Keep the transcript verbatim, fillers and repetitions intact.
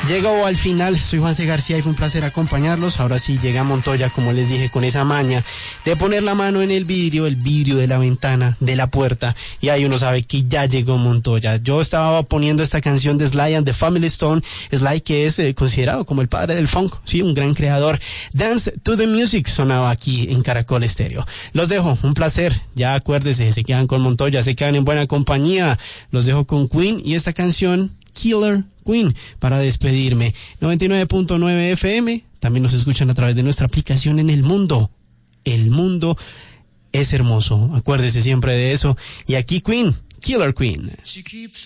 Llegó al final, soy Juanse García y fue un placer acompañarlos. Ahora sí llega Montoya, como les dije, con esa maña de poner la mano en el vidrio, el vidrio de la ventana, de la puerta, y ahí uno sabe que ya llegó Montoya. Yo estaba poniendo esta canción de Sly and the Family Stone, Sly que es eh, considerado como el padre del funk, sí, un gran creador. Dance to the Music sonaba aquí en Caracol Estéreo. Los dejo, un placer, ya acuérdese, se quedan con Montoya, se quedan en buena compañía. Los dejo con Queen y esta canción Killer Queen para despedirme. noventa y nueve punto nueve F M, también nos escuchan a través de nuestra aplicación en el mundo. El mundo es hermoso, acuérdese siempre de eso. Y aquí Queen, Killer Queen. She keeps